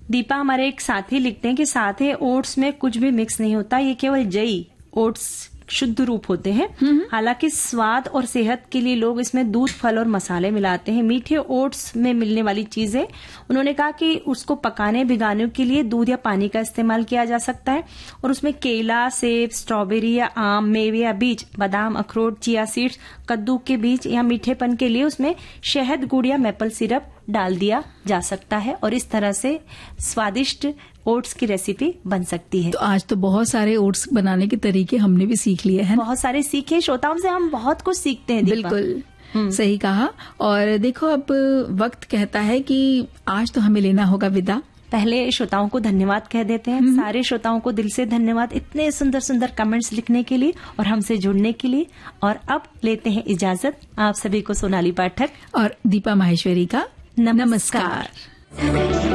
दीपा, हमारे एक साथी लिखते हैं कि साथे ओट्स में कुछ भी मिक्स नहीं होता, ये केवल जई ओट्स शुद्ध रूप होते हैं। हालांकि स्वाद और सेहत के लिए लोग इसमें दूध, फल और मसाले मिलाते हैं। मीठे ओट्स में मिलने वाली चीजें, उन्होंने कहा कि उसको पकाने भिगाने के लिए दूध या पानी का इस्तेमाल किया जा सकता है और उसमें केला, सेब, स्ट्रॉबेरी या आम, मेवे या बीज, बादाम, अखरोट, चिया सीड्स, कद्दू के बीज या मीठेपन के लिए उसमें शहद, गुड़ या मैपल सिरप डाल दिया जा सकता है और इस तरह से स्वादिष्ट ओट्स की रेसिपी बन सकती है। तो आज तो बहुत सारे ओट्स बनाने के तरीके हमने भी सीख लिए हैं। बहुत सारे सीखे, श्रोताओं से हम बहुत कुछ सीखते हैं। बिल्कुल सही कहा। और देखो, अब वक्त कहता है कि आज तो हमें लेना होगा विदा। पहले श्रोताओं को धन्यवाद कह देते हैं। सारे श्रोताओं को दिल से धन्यवाद इतने सुंदर सुंदर कमेंट्स लिखने के लिए और हमसे जुड़ने के लिए। और अब लेते हैं इजाजत। आप सभी को सोनाली पाठक और दीपा माहेश्वरी का नमस्कार।